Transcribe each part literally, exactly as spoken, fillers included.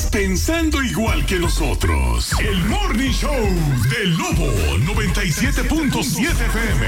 pensando igual que nosotros. El Morning Show del Lobo noventa y siete punto siete F M.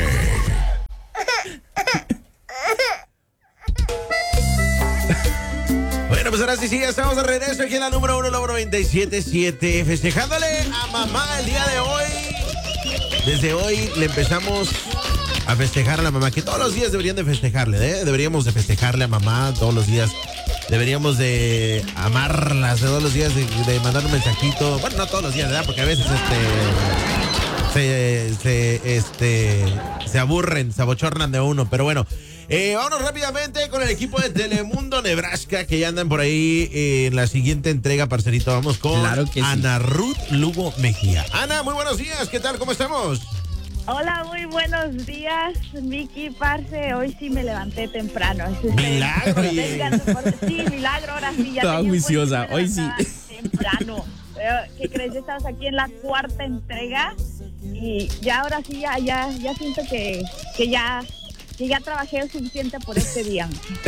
Bueno, pues ahora sí, sí, ya estamos de regreso aquí en la número uno, Lobo noventa y siete punto siete, festejándole a mamá el día de hoy. Desde hoy le empezamos a festejar a la mamá, que todos los días deberían de festejarle, ¿eh? Deberíamos de festejarle a mamá todos los días. Deberíamos de amarlas de todos los días, de, de mandar un mensajito. Bueno, no todos los días, ¿verdad? Porque a veces este se, se, este, se aburren, se abochornan de uno, pero bueno. Eh, vámonos rápidamente con el equipo de Telemundo Nebraska, que ya andan por ahí eh, en la siguiente entrega, parcerito. Vamos con claro que Ana sí. Ruth Lugo Mejía. Ana, muy buenos días, ¿qué tal? ¿Cómo estamos? Hola, muy buenos días, Miki, parce. Hoy sí me levanté temprano. Milagro. Sí, milagro, ahora sí. Ya Toda juiciosa, hoy sí. Temprano. Pero, ¿qué crees? Ya estamos aquí en la cuarta entrega y ya ahora sí, ya, ya, ya siento que, que ya... que ya trabajé suficiente por este día.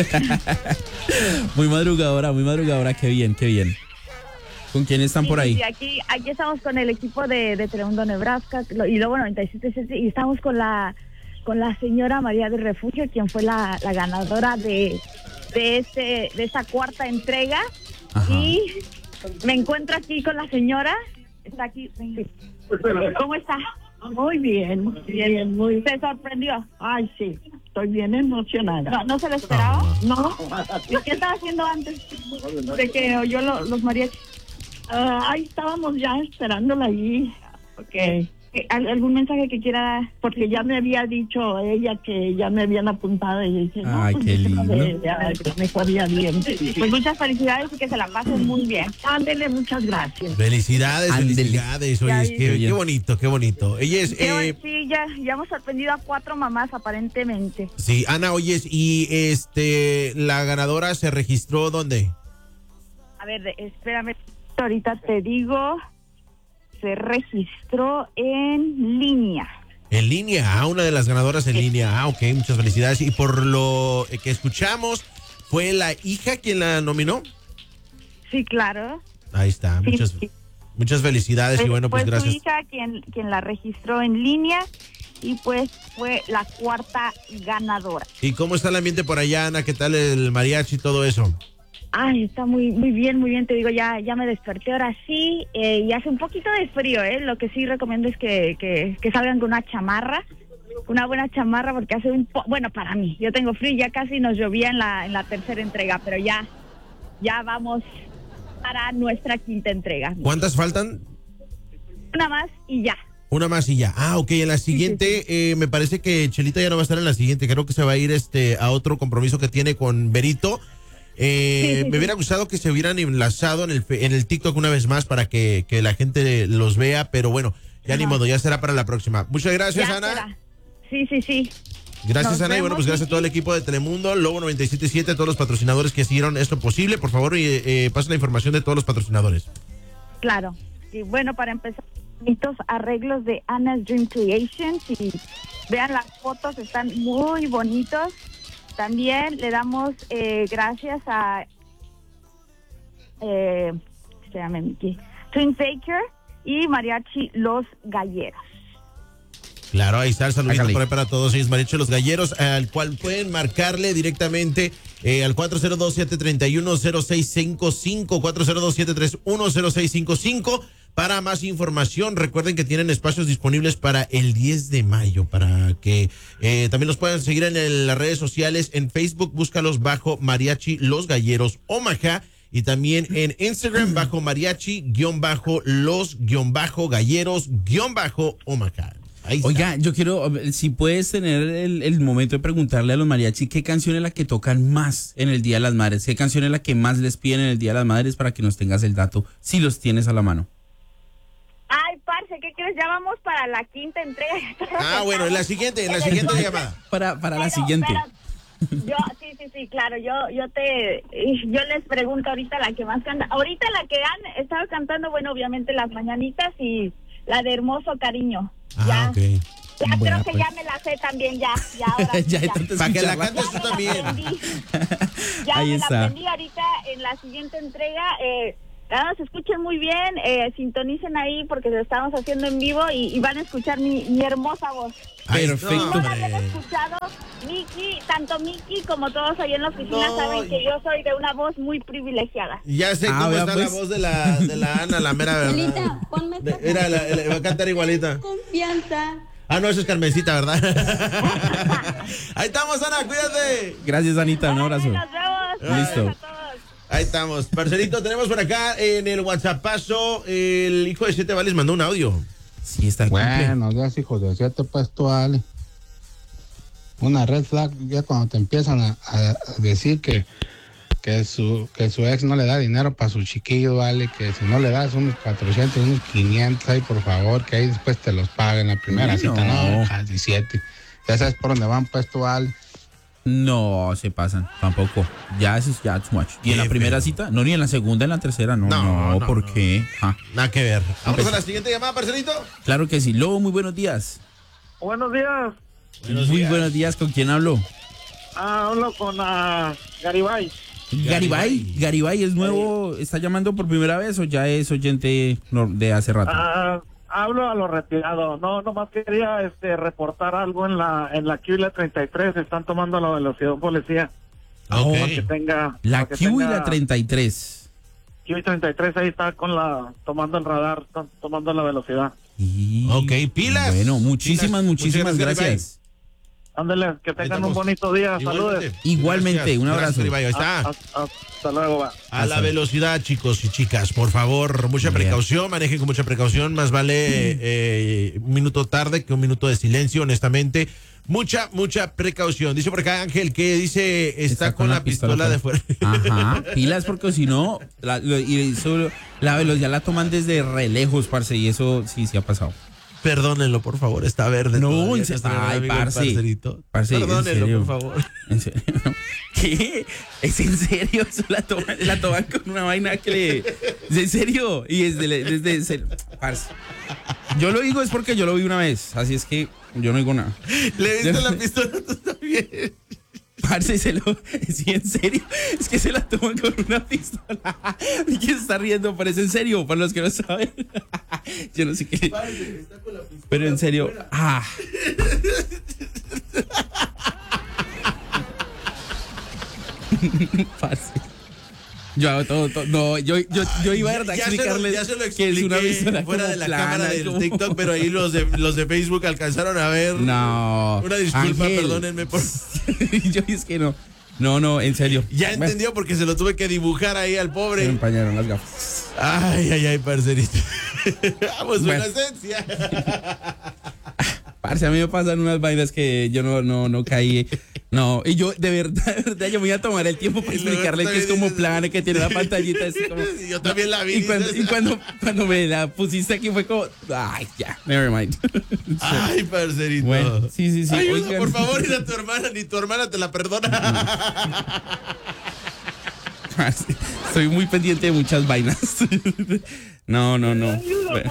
Muy madrugadora, muy madrugadora, qué bien, qué bien. ¿Con quién están sí, por ahí? Sí, aquí, aquí estamos con el equipo de, de Telemundo Nebraska y luego noventa y siete punto siete y estamos con la con la señora María del Refugio, quien fue la, la ganadora de, de, este, de esta cuarta entrega. Ajá. Y me encuentro aquí con la señora. Está aquí. ¿Cómo está? Muy bien, muy bien, muy bien. ¿Se sorprendió? Ay, sí, estoy bien emocionada. ¿No, no se lo esperaba? No. ¿Y qué estaba haciendo antes de que oyó lo, los mariachis? Uh, ahí estábamos ya esperándola allí. Okay. ¿Algún mensaje que quiera? Porque ya me había dicho ella que ya me habían apuntado y dije, no, ay, pues qué lindo. De, ya, me corría bien. Pues muchas felicidades y que se la pasen muy bien. Ándele, muchas gracias. Felicidades, Ándele. felicidades. Oye, qué, qué bonito, qué bonito. Ella es, eh, sí, ya, ya hemos sorprendido a cuatro mamás aparentemente. Sí, Ana, oyes, y este, la ganadora se registró ¿dónde? A ver, espérame, ahorita te digo. Se registró en línea. En línea, ah, una de las ganadoras en sí. línea. Ah, ok, muchas felicidades. Y por lo que escuchamos, ¿fue la hija quien la nominó? Sí, claro. Ahí está, sí, muchas, sí. muchas felicidades pues, y bueno, pues, pues gracias. Su hija quien, quien la registró en línea y pues fue la cuarta ganadora. ¿Y cómo está el ambiente por allá, Ana? ¿Qué tal el mariachi y todo eso? Ay, está muy muy bien, muy bien, te digo, ya ya me desperté ahora sí, eh, y hace un poquito de frío, ¿eh? Lo que sí recomiendo es que, que, que salgan con una chamarra, una buena chamarra, porque hace un po... bueno, para mí, yo tengo frío, ya casi nos llovía en la en la tercera entrega, pero ya, ya vamos para nuestra quinta entrega. ¿Cuántas faltan? Una más y ya. Una más y ya. Ah, ok, en la siguiente, sí, sí, sí. Eh, me parece que Chelita ya no va a estar en la siguiente, creo que se va a ir este a otro compromiso que tiene con Berito. Eh, sí, sí, me hubiera gustado que se hubieran enlazado en el en el TikTok una vez más para que, que la gente los vea, pero bueno, ya Ajá. ni modo, ya será para la próxima. Muchas gracias, ya Ana. Será. Sí, sí, sí. Gracias, Nos Ana, vemos, y bueno, pues gracias a todo el equipo de Telemundo, Lobo noventa y siete punto siete, a todos los patrocinadores que hicieron esto posible. Por favor, eh, eh, pasen la información de todos los patrocinadores. Claro. Y bueno, para empezar, bonitos arreglos de Anna's Dream Creations, y vean las fotos, están muy bonitos. También le damos eh, gracias a eh, espérame, Twin Faker y Mariachi Los Galleros. Claro, ahí está el saludito por ahí para todos ellos, Mariachi Los Galleros, al cual pueden marcarle directamente eh, al cuatro cero dos, siete tres uno, cero seis cinco cinco, cuatro cero dos, siete tres uno, cero seis cinco cinco. Para más información, recuerden que tienen espacios disponibles para el diez de mayo, para que eh, también los puedan seguir en el, las redes sociales. En Facebook, búscalos bajo Mariachi Los Galleros Omaha, y también en Instagram bajo Mariachi-Los-Galleros-Omaha. Oiga, yo quiero, si puedes tener el, el momento de preguntarle a los mariachi qué canción es la que tocan más en el Día de las Madres, qué canción es la que más les piden en el Día de las Madres, para que nos tengas el dato, si los tienes a la mano. Ay, parce, ¿qué crees? Ya vamos para la quinta entrega. Ah, bueno, en la siguiente, en la siguiente llamada. Para, para pero, la siguiente. Pero, yo, sí, sí, sí, claro, yo, yo te, yo les pregunto ahorita la que más canta. Ahorita la que han estado cantando, bueno, obviamente las mañanitas y la de Hermoso Cariño. Ah, ya, ok. Ya bueno, creo que pues. ya me la sé también, ya, ya ahora ya, ya. Para que la cantes tú también. Ya Ahí me está. la aprendí ahorita en la siguiente entrega. Eh, Nada, se escuchen muy bien, eh, sintonicen ahí porque lo estamos haciendo en vivo y, y van a escuchar mi, mi hermosa voz. Perfecto. No la habían escuchado, Miki, tanto Miki como todos ahí en la oficina No. saben que yo soy de una voz muy privilegiada. Ya sé Ah, cómo vea, está pues. la voz de la, de la Ana, la mera verdad. Angelita, ponme De- Era, la, la- va a cantar igualita. confianza. Ah, no, eso es Carmencita, ¿verdad? Ahí estamos, Ana, cuídate. Gracias, Anita. Un abrazo. Nos vemos. Listo. Gracias a todos. Ahí estamos. Parcerito, tenemos por acá en el WhatsAppazo, el hijo de Siete Vales mandó un audio. Sí, está de cumple. Buenos días, hijos de siete, pues tú, Ale. Una red flag ya cuando te empiezan a, a decir que, que, su, que su ex no le da dinero para su chiquillo, vale, que si no le das unos cuatrocientos, unos quinientos, ahí por favor, que ahí después te los paguen la primera No. cita, no, casi siete. Ya sabes por dónde van, pues tú, vale. No, se pasan, tampoco. Ya eso es ya too much. ¿Y en la Qué primera feo. cita? No, ni en la segunda, en la tercera, no. No, No, no, ¿por no. qué? Ah, Nada que ver. Vamos a la siguiente llamada, parcerito. claro que sí. Lobo, muy buenos días. Buenos días. Buenos muy días. buenos días. ¿Con quién hablo? Ah, hablo con uh, Garibay. Garibay. Garibay es nuevo. ¿Está llamando por primera vez o ya es oyente no- de hace rato? Ah, hablo a lo retirado. No, nomás quería este reportar algo en la en la Q y la treinta y tres. Están tomando la velocidad un policía. Ok. Para que tenga La para que Q y tenga- la treinta y tres. Q y treinta y tres ahí está con la tomando el radar, están tomando la velocidad. Y- Ok, pilas. Bueno, muchísimas, Pilas. muchísimas Muchas gracias, gracias. Ándale, que tengan estamos. un bonito día. Saludos. Igualmente. Igualmente, Gracias. un Gracias, abrazo. Garibay. Ahí está. Ah, ah, hasta luego, va. A la velocidad, chicos y chicas, por favor, mucha Bien. precaución, manejen con mucha precaución, más vale eh, un minuto tarde que un minuto de silencio, honestamente. Mucha, mucha precaución. Dice por acá Ángel que dice está, con, la pistola, de fuera. Ajá, pilas porque si no, la, lo- y eso, la velocidad la toman desde re lejos, parce, y eso sí, sí ha pasado. Perdónenlo, por favor, está verde. No, todavía, en serio. nuestro gran Ay, amigo, el parce. parcerito. Parce, en Perdónenlo, serio. por favor. ¿En serio? ¿Qué? ¿Es en serio? Eso la toman, la toman con una vaina que le... ¿Es en serio? Y desde... desde, desde parce. Yo lo digo es porque yo lo vi una vez, así es que yo no digo nada. ¿Le viste la pistola tú también? Parce, se lo... Sí, en serio. Es que se la toman con una pistola. ¿Y quién está riendo? Pero es en serio, para los que no saben. Yo no sé qué... Pero en serio... Ah... Parce. Yo hago todo, todo. No, yo, yo, yo iba a verdad Ya se lo- explicarles ya se lo que es una expliqué pistola fuera como de la plana, cámara del como- TikTok, pero ahí los de, los de Facebook alcanzaron a ver. No. Una disculpa, Ángel. perdónenme por... Yo es que no. No, no, en serio. Ya Bueno, entendió porque se lo tuve que dibujar ahí al me pobre. empañaron las gafas. Ay, ay, ay, parcerito. Vamos, Bueno. una esencia. Parce, a mí me pasan unas vainas que yo no, no, no caí. No, y yo, de verdad, de verdad, yo me voy a tomar el tiempo para Y luego explicarle que es también como dices- plana, que tiene la pantallita así como... Yo también la vi. Y cuando, dices. y cuando, cuando me la pusiste aquí fue como... Ay, ya, never mind. Ay, parcerito. Bueno, sí, sí, sí. Ayuda, Oigan. por favor, ir a tu hermana, ni tu hermana te la perdona. Parce, estoy muy pendiente de muchas vainas. No, no, no. Bueno.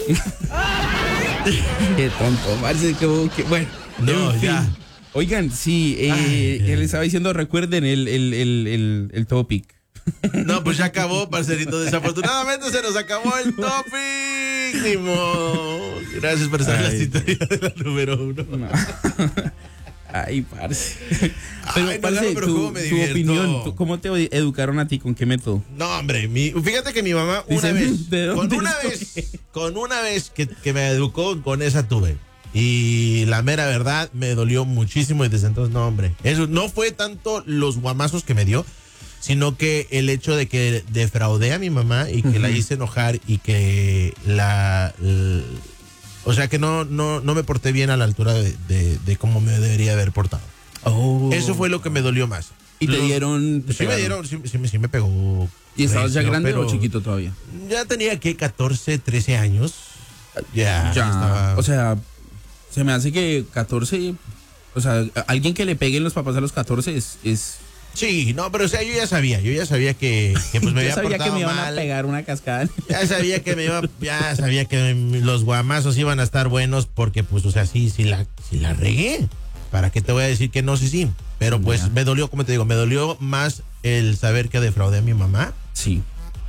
Qué tonto, parce, que, que- bueno. No, en fin. ya. Oigan, sí, eh, Ay, él ay. estaba diciendo, recuerden el, el, el, el, el topic. No, pues ya acabó, parcerito. Desafortunadamente se nos acabó el topic. Ni modo. Gracias por estar en la Ay. sintonía de la número uno. No. Ay, parce. Pero, Ay, no, parce, claro, pero tu, cómo me tu divierto. opinión, tu- ¿cómo te educaron a ti? ¿Con qué método? No, hombre, mi- fíjate que mi mamá una Dice, vez, ¿de con dónde una estoy? vez, con una vez que, que me educó, con esa tuve. Y la mera verdad me dolió muchísimo y desde entonces, no, hombre. Eso no fue tanto los guamazos que me dio, sino que el hecho de que defraudé a mi mamá y que Ujú. la hice enojar y que la... l- o sea, que no, no, no me porté bien a la altura de, de, de cómo me debería haber portado. Oh. Eso fue lo que me dolió más. Y te Los- dieron... te Sí me pegaron. dieron, sí, sí me- sí me pegó. ¿Y estabas ya recio, grande pero o chiquito todavía? Ya tenía que catorce, trece años. Ya, Ya, estaba- o sea, se me hace que catorce, o sea, a- alguien que le peguen los papás a los catorce es, es sí, no, pero o sea, yo ya sabía, yo ya sabía que, que pues me yo había sabía que portado me iban mal. a pegar una cascada. Ya sabía que me iba, ya sabía que los guamazos iban a estar buenos porque pues, o sea, sí, sí la, sí la regué. ¿Para qué te voy a decir que no? Sí, sí. Pero pues Ya. me dolió, como te digo, me dolió más el saber que defraudé a mi mamá Sí.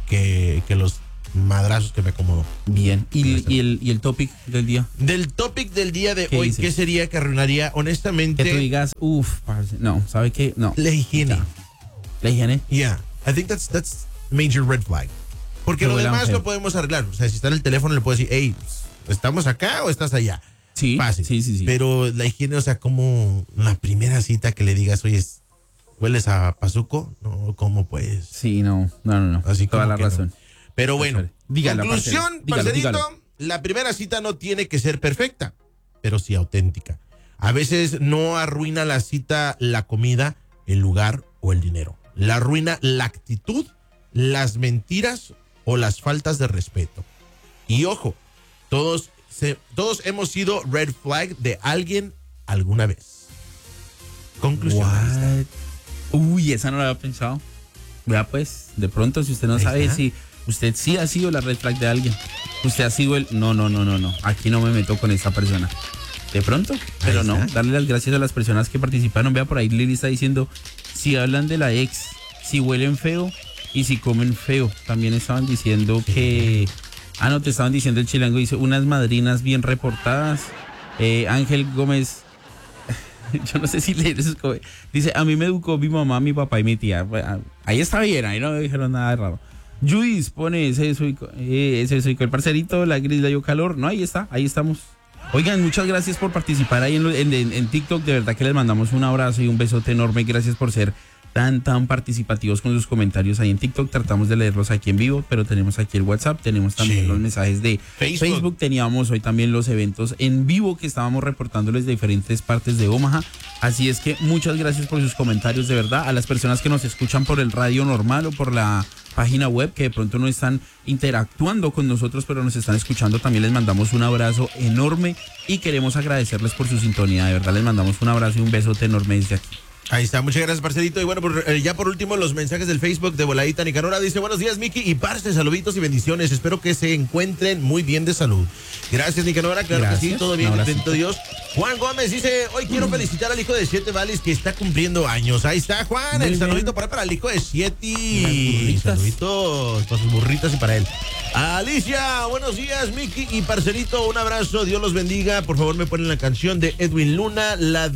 que, que los madrazos que me acomodó. Bien. ¿Y, y, el, ¿Y el topic del día? Del topic del día de ¿Qué hoy, dices? ¿qué sería que arruinaría honestamente? Que tú digas, uff, no, ¿sabe qué? No. La higiene. Ya. La higiene. Yeah, I think that's, that's major red flag. Porque Que lo huela demás feo. lo podemos arreglar. O sea, si está en el teléfono le puedo decir, hey, ¿estamos acá o estás allá? Sí, Fácil. sí, sí, sí. Pero la higiene, o sea, como la primera cita que le digas, oye, ¿hueles a pazuco? No, ¿cómo pues? Sí, no, no, no, no. Así Toda como la que no. razón. Pero bueno, Dígalo, conclusión, parcero. Dígalo, parcerito, dígalo. la primera cita no tiene que ser perfecta, pero sí auténtica. A veces no arruina la cita la comida, el lugar o el dinero. La arruina la actitud, las mentiras o las faltas de respeto. Y ojo, todos, se, todos hemos sido red flag de alguien alguna vez. Conclusión. ahí está. What? Uy, esa no la había pensado. Vea pues, de pronto si usted no Ahí sabe está. si usted sí ha sido la red flag de alguien, usted ha sido el, no, no, no, no, no, aquí no me meto con esta persona. De pronto, pero no, está. darle las gracias a las personas que participaron. Vea, por ahí Lili está diciendo, si hablan de la ex, si huelen feo y si comen feo. También estaban diciendo que, ah no, te estaban diciendo el chilango, dice, unas madrinas bien reportadas. Eh, Ángel Gómez, yo no sé si leer eso es como- dice, a mí me educó mi mamá, mi papá y mi tía. Bueno, ahí está bien, ahí no me dijeron nada de raro. Judith pone, ese soy, eh, ese soy el parcerito, la gris le dio calor. No, ahí está, ahí estamos. Oigan, muchas gracias por participar ahí en, lo- en, en- en TikTok. De verdad que les mandamos un abrazo y un besote enorme. Gracias por ser tan, tan participativos con sus comentarios ahí en TikTok. Tratamos de leerlos aquí en vivo, pero tenemos aquí el WhatsApp, tenemos también Sí. los mensajes de Facebook. Facebook. Teníamos hoy también los eventos en vivo que estábamos reportándoles de diferentes partes de Omaha. Así es que muchas gracias por sus comentarios, de verdad. A las personas que nos escuchan por el radio normal o por la página web, que de pronto no están interactuando con nosotros, pero nos están escuchando, también les mandamos un abrazo enorme y queremos agradecerles por su sintonía. De verdad les mandamos un abrazo y un besote enorme desde aquí. Ahí está, muchas gracias, parcerito. Y bueno, por, eh, ya por último, los mensajes del Facebook de Voladita Nicanora. Dice, buenos días, Miki y parce, saluditos y bendiciones. Espero que se encuentren muy bien de salud. Gracias, Nicanora. Claro que sí, Gracias. todo bien, Un abracito. bendito Dios. Juan Gómez dice, hoy quiero felicitar al hijo de Siete Vales que está cumpliendo años. Ahí está, Juan. Muy el bien. saludito para, para el hijo de Siete. Las burritas. Saluditos para sus burritas y para él. Alicia, buenos días, Miki y parcerito. Un abrazo, Dios los bendiga. Por favor, me ponen la canción de Edwin Luna, la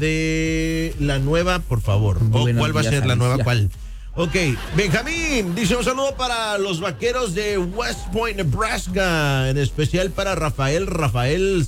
de la nueva, por favor. O, Buenos ¿cuál va a días, ser la nueva? Alicia. ¿Cuál? Ok, Benjamín dice un saludo para los vaqueros de West Point, Nebraska, en especial para Rafael, Rafael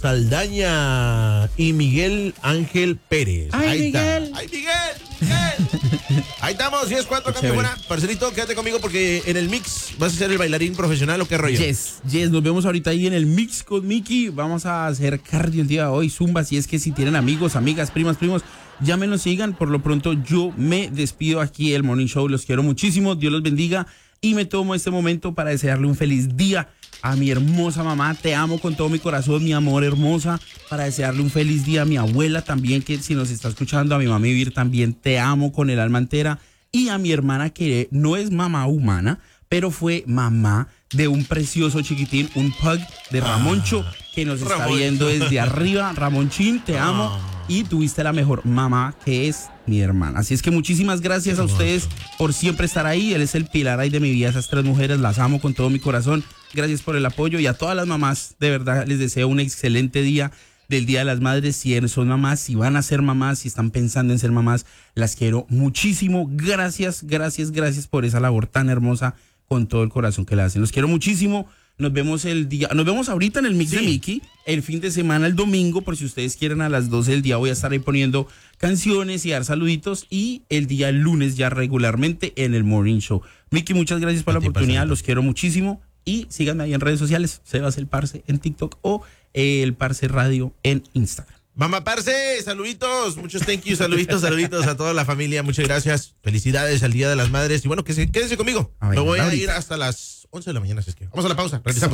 Saldaña y Miguel Ángel Pérez. ¡Ay, Ahí Miguel! está. ¡Ay, Miguel! Miguel! Ahí estamos, diez cuatro, Qué cambio chévere. fuera. Parcerito, quédate conmigo porque en el mix vas a ser el bailarín profesional o qué rollo. Yes, yes, nos vemos ahorita ahí en el mix con Mickey. Vamos a hacer cardio el día de hoy, zumba. Si es que si tienen amigos, amigas, primas, primos, llámenos, sigan. Por lo pronto yo me despido aquí del Morning Show. Los quiero muchísimo, Dios los bendiga. Y me tomo este momento para desearle un feliz día a mi hermosa mamá. Te amo con todo mi corazón, mi amor hermosa. Para desearle un feliz día a mi abuela también, que si nos está escuchando, a mi mamá Vivir también. Te amo con el alma entera. Y a mi hermana, que no es mamá humana, pero fue mamá de un precioso chiquitín, un pug de Ramoncho, que nos está Ramoncho. viendo desde arriba. Ramonchín, te amo. Y tuviste la mejor mamá, que es mi hermana. Así es que muchísimas gracias a ustedes por siempre estar ahí. Él es el pilar ahí de mi vida, esas tres mujeres, las amo con todo mi corazón. Gracias por el apoyo y a todas las mamás, de verdad, les deseo un excelente día del Día de las Madres. Si son mamás, si van a ser mamás, si están pensando en ser mamás, las quiero muchísimo. Gracias, gracias, gracias por esa labor tan hermosa con todo el corazón que la hacen. Los quiero muchísimo. Nos vemos el día, nos vemos ahorita en el mix Sí. de Mickey, el fin de semana, el domingo, por si ustedes quieren, a las doce del día voy a estar ahí poniendo canciones y dar saluditos, y el día lunes ya regularmente en el Morning Show. Mickey, muchas gracias por A la ti, oportunidad, parcerito. los quiero muchísimo, y síganme ahí en redes sociales, Sebas el Parce en TikTok o el Parce Radio en Instagram. Mamá Parce, saluditos, muchos thank you, saluditos, saluditos a toda la familia, muchas gracias, felicidades al Día de las Madres y bueno, que se, quédense conmigo, A me bailar voy a ahorita. ir hasta las once de la mañana, así es que vamos a la pausa, regresamos.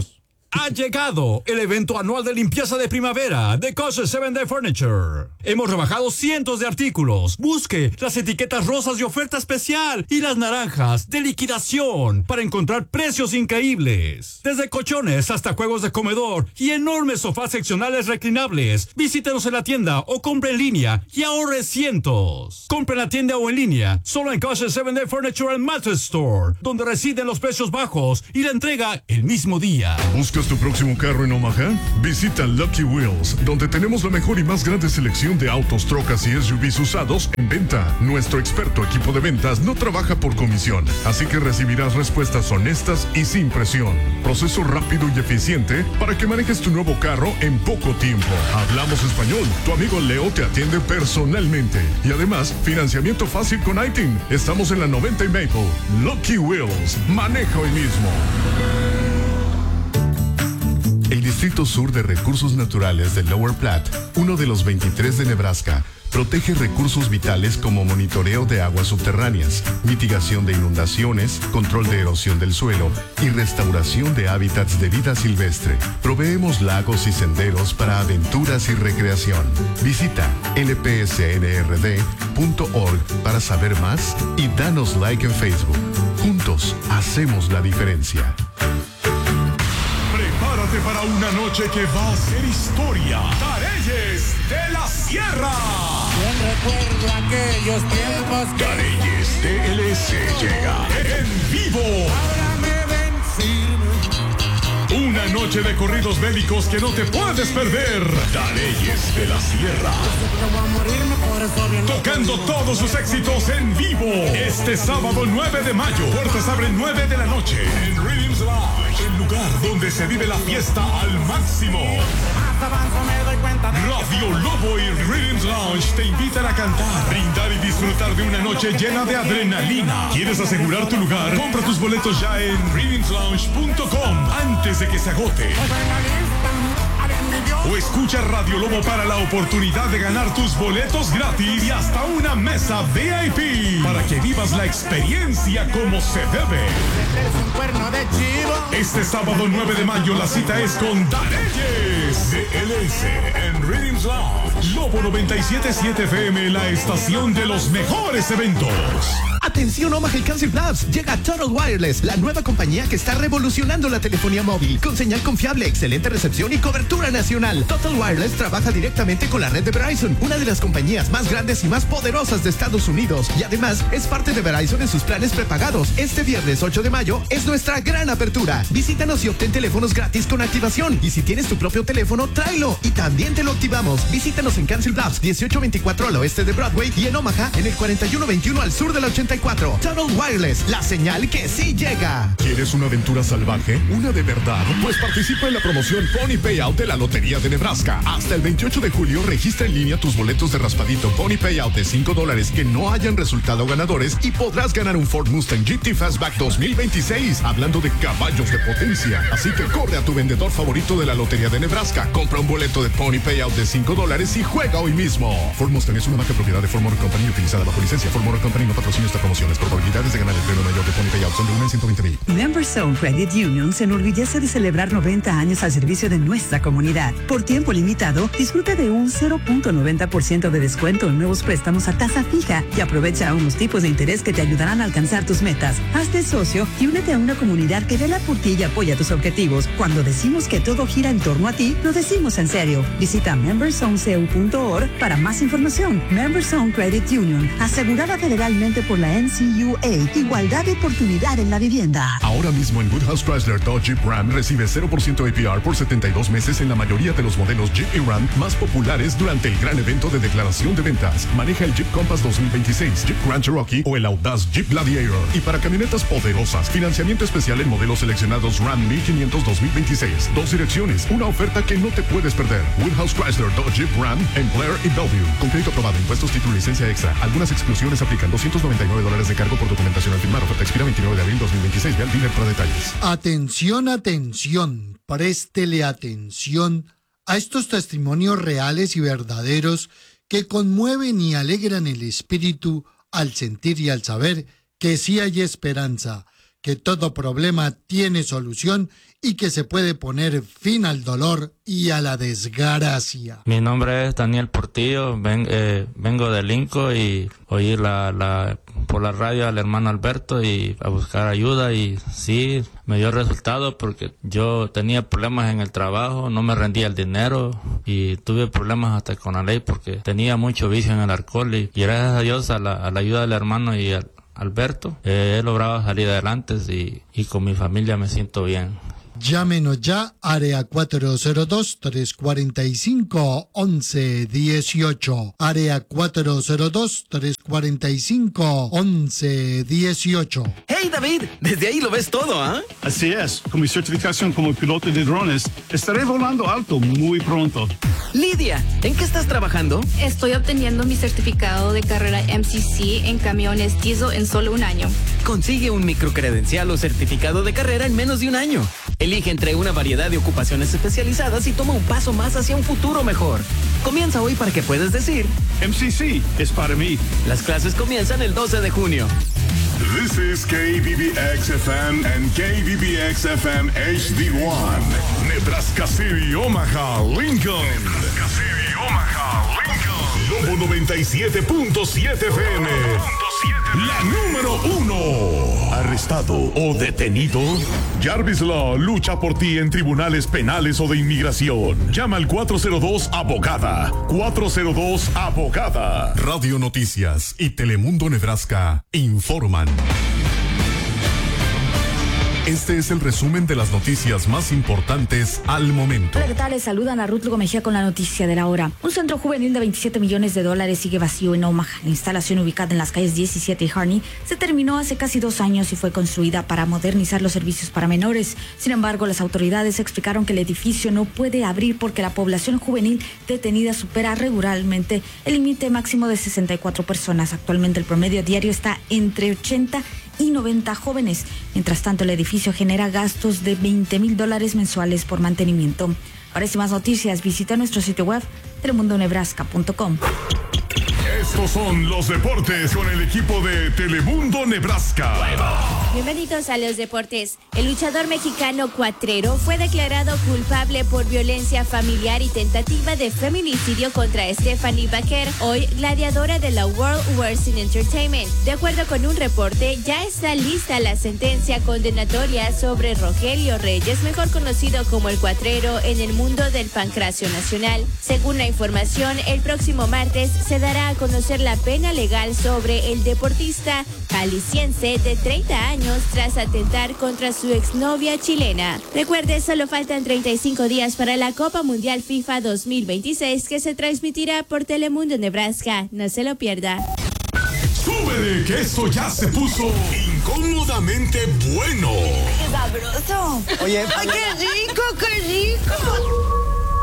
Ha llegado el evento anual de limpieza de primavera de Kosher seven Day Furniture. Hemos rebajado cientos de artículos. Busque las etiquetas rosas de oferta especial y las naranjas de liquidación para encontrar precios increíbles. Desde colchones hasta juegos de comedor y enormes sofás seccionales reclinables. Visítenos en la tienda o compre en línea y ahorre cientos. Compre en la tienda o en línea solo en Kosher seven Day Furniture and Mattress Store, donde residen los precios bajos y la entrega el mismo día. ¿Buscas tu próximo carro en Omaha? Visita Lucky Wheels, donde tenemos la mejor y más grande selección de autos, trocas y S U Vs usados en venta. Nuestro experto equipo de ventas no trabaja por comisión, así que recibirás respuestas honestas y sin presión. Proceso rápido y eficiente para que manejes tu nuevo carro en poco tiempo. Hablamos español. Tu amigo Leo te atiende personalmente. Y además, financiamiento fácil con I T I N. Estamos en la noventa y Maple. Lucky Wheels. Maneja hoy mismo. El Distrito Sur de Recursos Naturales de Lower Platte, uno de los veintitrés de Nebraska, protege recursos vitales como monitoreo de aguas subterráneas, mitigación de inundaciones, control de erosión del suelo y restauración de hábitats de vida silvestre. Proveemos lagos y senderos para aventuras y recreación. Visita L P S N R D punto org para saber más y danos like en Facebook. Juntos hacemos la diferencia. Prepárate para una noche que va a ser historia. Tareyes de la Sierra. Bien recuerdo aquellos tiempos que... Tareyes T L S llega en vivo. Ahora me ven firme. Una noche de corridos bélicos que no te puedes perder. Tareyes de la Sierra. Tocando todos sus éxitos en vivo. Este sábado nueve de mayo. Puertas abren nueve de la noche. En Rhythms Lounge, el lugar donde se vive la fiesta al máximo. Radio Lobo y Rhythms Lounge te invitan a cantar, brindar y disfrutar de una noche llena de adrenalina. ¿Quieres asegurar tu lugar? Compra tus boletos ya en rhythms lounge punto com antes de que se agote. O escucha Radio Lobo para la oportunidad de ganar tus boletos gratis y hasta una mesa V I P para que vivas la experiencia como se debe. Este sábado nueve de mayo la cita es con Tareyes de L S en Rhythms Lounge. Lobo noventa y siete punto siete F M, la estación de los mejores eventos. Atención Omaha y Council Bluffs, llega Total Wireless, la nueva compañía que está revolucionando la telefonía móvil, con señal confiable, excelente recepción y cobertura nacional. Total Wireless trabaja directamente con la red de Verizon, una de las compañías más grandes y más poderosas de Estados Unidos, y además es parte de Verizon en sus planes prepagados. Este viernes ocho de mayo es nuestra gran apertura. Visítanos y obtén teléfonos gratis con activación, y si tienes tu propio teléfono, tráelo y también te lo activamos. Visítanos en Council Bluffs, dieciocho veinticuatro al oeste de Broadway, y en Omaha en el cuarenta y uno veintiuno al sur de la ochenta y cuatro. Total Wireless, la señal que sí llega. ¿Quieres una aventura salvaje? ¿Una de verdad? Pues participa en la promoción Pony Payout de la Lotería de Nebraska. Hasta el veintiocho de julio registra en línea tus boletos de raspadito Pony Payout de cinco dólares que no hayan resultado ganadores y podrás ganar un Ford Mustang G T Fastback dos mil veintiséis. Hablando de caballos de potencia. Así que corre a tu vendedor favorito de la Lotería de Nebraska. Compra un boleto de Pony Payout de cinco dólares y juega hoy mismo. Ford Mustang es una marca propiedad de Ford Motor Company utilizada bajo licencia. Ford Motor Company no patrocina esta promoción. Las probabilidades de ganar el premio mayor de Pony Payout son de uno en ciento veinte mil. Memberzone Credit Union se enorgullece de celebrar noventa años al servicio de nuestra comunidad. Por tiempo limitado, disfruta de un cero punto noventa por ciento de descuento en nuevos préstamos a tasa fija y aprovecha unos tipos de interés que te ayudarán a alcanzar tus metas. Hazte socio y únete a una comunidad que vela por ti y apoya tus objetivos. Cuando decimos que todo gira en torno a ti, lo decimos en serio. Visita memberzone c u punto org para más información. Memberzone Credit Union, asegurada federalmente por la N C U A. Igualdad de oportunidad en la vivienda. Ahora mismo en Woodhouse Chrysler Dodge Jeep Ram recibe cero por ciento A P R por setenta y dos meses en la mayoría de los modelos Jeep y Ram más populares durante el gran evento de declaración de ventas. Maneja el Jeep Compass dos mil veintiséis, Jeep Grand Cherokee o el audaz Jeep Gladiator. Y para camionetas poderosas, financiamiento especial en modelos seleccionados Ram mil quinientos dos mil veintiséis. Dos direcciones, una oferta que no te puedes perder. Woodhouse Chrysler Dodge Jeep Ram en Blair y Bellevue. Con crédito aprobado, impuestos, título y licencia extra. Algunas exclusiones aplican. doscientos noventa y nueve dólares de cargo por documentación al firmar. Oferta expira veintinueve de abril dos mil veintiséis. Ve al dealer para detalles. Atención, atención. Préstele atención a estos testimonios reales y verdaderos que conmueven y alegran el espíritu al sentir y al saber que sí hay esperanza, que todo problema tiene solución y que se puede poner fin al dolor y a la desgracia. Mi nombre es Daniel Portillo, ven, eh, vengo de Linco y oí la, la, por la radio al hermano Alberto y a buscar ayuda, y sí, me dio resultado porque yo tenía problemas en el trabajo, no me rendía el dinero y tuve problemas hasta con la ley porque tenía mucho vicio en el alcohol, y, y gracias a Dios, a la, a la ayuda del hermano y al Alberto, eh, he logrado salir adelante y, y con mi familia me siento bien. Llámenos ya, área cuatro cero dos, tres cuatro cinco, once dieciocho. Área cuatro cero dos, tres cuatro cinco, once dieciocho. ¡Hey, David! Desde ahí lo ves todo, ¿ah? ¿eh? Así es. Con mi certificación como piloto de drones, estaré volando alto muy pronto. Lidia, ¿en qué estás trabajando? Estoy obteniendo mi certificado de carrera M C C en camiones diesel en solo un año. Consigue un microcredencial o certificado de carrera en menos de un año. Elige entre una variedad de ocupaciones especializadas y toma un paso más hacia un futuro mejor. Comienza hoy para que puedas decir: M C C es para mí. Las clases comienzan el doce de junio. This is K B B X F M and K B B X F M H D one. Nebraska City, Omaha, Lincoln. Nebraska City, Omaha, Lincoln. Lobo noventa y siete punto siete F M. La número uno. ¿Arrestado o detenido? Jarvis Law lucha por ti en tribunales penales o de inmigración. Llama al cuatro cero dos abogada. cuatro cero dos abogada. Radio Noticias y Telemundo Nebraska informan. Este es el resumen de las noticias más importantes al momento. Hola, ¿qué tal? Les saludan a Ruth Lugo Mejía con la noticia de la hora. Un centro juvenil de veintisiete millones de dólares sigue vacío en Omaha. La instalación, ubicada en las calles diecisiete y Harney, se terminó hace casi dos años y fue construida para modernizar los servicios para menores. Sin embargo, las autoridades explicaron que el edificio no puede abrir porque la población juvenil detenida supera regularmente el límite máximo de sesenta y cuatro personas. Actualmente el promedio diario está entre ochenta y noventa jóvenes. Mientras tanto, el edificio genera gastos de veinte mil dólares mensuales por mantenimiento. Para más noticias, visita nuestro sitio web telemundo nebraska punto com. Estos son los deportes con el equipo de Telemundo Nebraska. Bienvenidos a los deportes. El luchador mexicano Cuatrero fue declarado culpable por violencia familiar y tentativa de feminicidio contra Stephanie Baker, hoy gladiadora de la World Wrestling Entertainment. De acuerdo con un reporte, ya está lista la sentencia condenatoria sobre Rogelio Reyes, mejor conocido como el Cuatrero en el mundo del pancracio nacional. Según la información, el próximo martes se dará a conocer la pena legal sobre el deportista jalisciense de treinta años tras atentar contra su exnovia chilena. Recuerde, solo faltan treinta y cinco días para la Copa Mundial FIFA dos mil veintiséis, que se transmitirá por Telemundo Nebraska. No se lo pierda. ¡Súbele, que esto ya se puso incómodamente bueno! ¡Qué sabroso! Oye, ¡ay, qué rico, qué rico!